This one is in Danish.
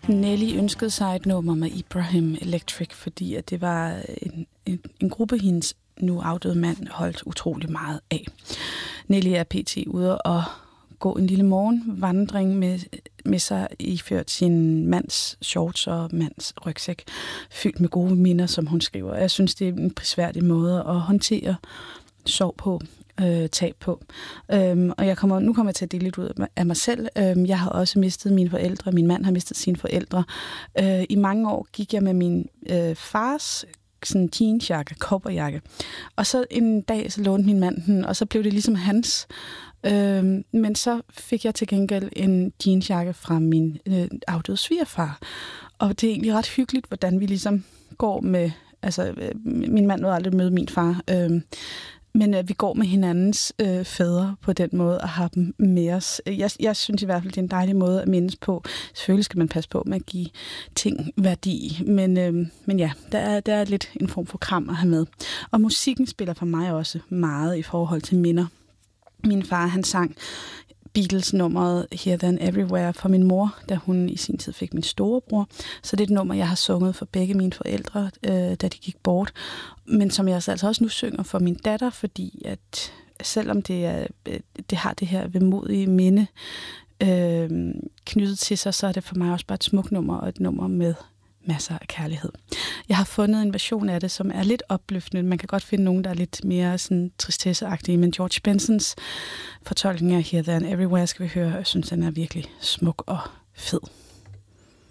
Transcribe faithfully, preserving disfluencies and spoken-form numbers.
Nelly ønskede sig et nummer med Ibrahim Electric, fordi at det var en, en, en gruppe, hendes nu afdøde mand holdt utrolig meget af. Nelly er pt. Ude og gå en lille morgenvandring med, med sig iført sin mands shorts og mands rygsæk, fyldt med gode minder, som hun skriver. Jeg synes, det er en prisværdig måde at håndtere sorg på, øh, tab på. Øhm, og jeg kommer, nu kommer jeg til at dele lidt ud af mig selv. Øhm, jeg har også mistet mine forældre. Min mand har mistet sine forældre. Øh, I mange år gik jeg med min øh, fars sådan jeansjakke, cowboyjakke. Og så en dag, så lånte min mand den, og så blev det ligesom hans. Øhm, men så fik jeg til gengæld en jeansjakke fra min øh, afdøde svigerfar. Og det er egentlig ret hyggeligt, hvordan vi ligesom går med, altså øh, min mand nåede aldrig møde min far, øh, men øh, vi går med hinandens øh, fædre på den måde og har dem med os. Jeg, jeg synes i hvert fald, det er en dejlig måde at mindes på. Selvfølgelig skal man passe på med at give ting værdi, men, øh, men ja, der er, der er lidt en form for kram at have med. Og musikken spiller for mig også meget i forhold til minder. Min far, han sang Beatles-nummeret Here, Then, Everywhere for min mor, da hun i sin tid fik min storebror. Så det er et nummer, jeg har sunget for begge mine forældre, øh, da de gik bort. Men som jeg altså også nu synger for min datter, fordi at selvom det, er, det har det her vemodige minde øh, knyttet til sig, så er det for mig også bare et smukt nummer og et nummer med masser af kærlighed. Jeg har fundet en version af det, som er lidt opløftende. Man kan godt finde nogen, der er lidt mere sådan tristesseagtige, men George Bensons fortolkning af Here, There and Everywhere skal vi høre. Jeg synes, den er virkelig smuk og fed.